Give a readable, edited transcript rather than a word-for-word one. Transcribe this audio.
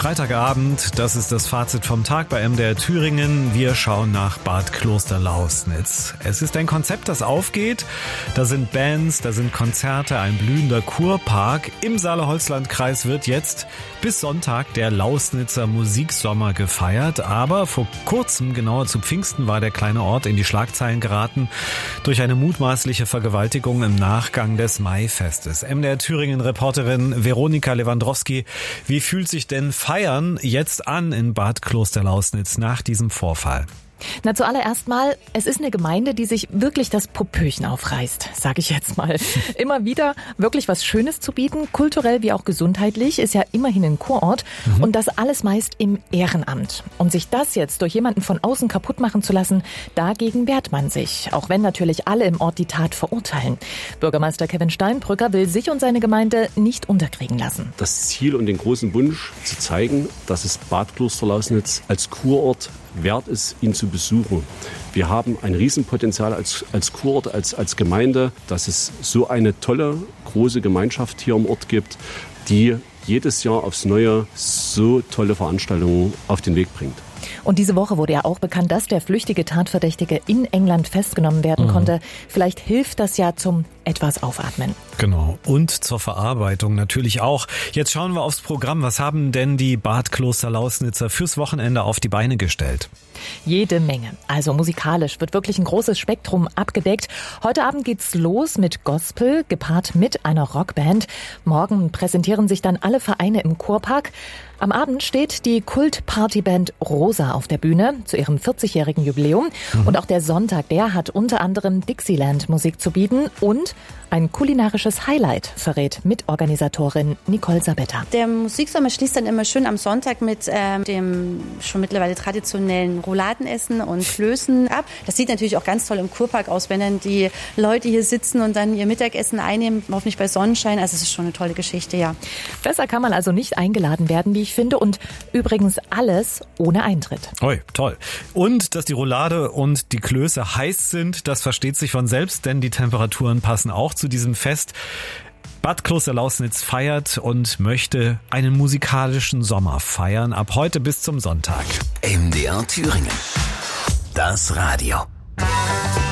Freitagabend, das ist das Fazit vom Tag bei MDR Thüringen. Wir schauen nach Bad Klosterlausnitz. Es ist ein Konzept, das aufgeht. Da sind Bands, da sind Konzerte, ein blühender Kurpark. Im Saale-Holzland-Kreis wird jetzt bis Sonntag der Lausnitzer Musiksommer gefeiert. Aber vor kurzem, genauer zu Pfingsten, war der kleine Ort in die Schlagzeilen geraten durch eine mutmaßliche Vergewaltigung im Nachgang des Maifestes. MDR Thüringen-Reporterin Veronika Lewandowski, wie fühlt sich denn Feiern jetzt an in Bad Klosterlausnitz nach diesem Vorfall? Na, zuallererst mal, es ist eine Gemeinde, die sich wirklich das Popöchen aufreißt, sage ich jetzt mal. Immer wieder wirklich was Schönes zu bieten, kulturell wie auch gesundheitlich, ist ja immerhin ein Kurort. Und das alles meist im Ehrenamt. Und sich das jetzt durch jemanden von außen kaputt machen zu lassen, dagegen wehrt man sich. Auch wenn natürlich alle im Ort die Tat verurteilen. Bürgermeister Kevin Steinbrücker will sich und seine Gemeinde nicht unterkriegen lassen. Das Ziel und den großen Wunsch zu zeigen, dass es Bad Klosterlausnitz als Kurort wert ist, ihn zu besuchen. Wir haben ein Riesenpotenzial als Kurort, als Gemeinde, dass es so eine tolle, große Gemeinschaft hier im Ort gibt, die jedes Jahr aufs Neue so tolle Veranstaltungen auf den Weg bringt. Und diese Woche wurde ja auch bekannt, dass der flüchtige Tatverdächtige in England festgenommen werden konnte. Vielleicht hilft das ja zum etwas Aufatmen. Genau. Und zur Verarbeitung natürlich auch. Jetzt schauen wir aufs Programm. Was haben denn die Bad Klosterlausnitzer fürs Wochenende auf die Beine gestellt? Jede Menge. Also musikalisch wird wirklich ein großes Spektrum abgedeckt. Heute Abend geht's los mit Gospel, gepaart mit einer Rockband. Morgen präsentieren sich dann alle Vereine im Kurpark. Am Abend steht die Kult-Partyband Rosa auf der Bühne zu ihrem 40-jährigen Jubiläum. Und auch der Sonntag, der hat unter anderem Dixieland-Musik zu bieten und ein kulinarisches Highlight, verrät Mitorganisatorin Nicole Sabetta. Der Musiksommer schließt dann immer schön am Sonntag mit dem schon mittlerweile traditionellen Rouladenessen und Klößen ab. Das sieht natürlich auch ganz toll im Kurpark aus, wenn dann die Leute hier sitzen und dann ihr Mittagessen einnehmen, hoffentlich bei Sonnenschein. Also es ist schon eine tolle Geschichte, ja. Besser kann man also nicht eingeladen werden, wie ich finde. Und übrigens alles ohne Eintritt. Oi, toll. Und dass die Roulade und die Klöße heiß sind, das versteht sich von selbst, denn die Temperaturen passen auch zu diesem Fest. Bad Klosterlausnitz feiert und möchte einen musikalischen Sommer feiern, ab heute bis zum Sonntag. MDR Thüringen. Das Radio.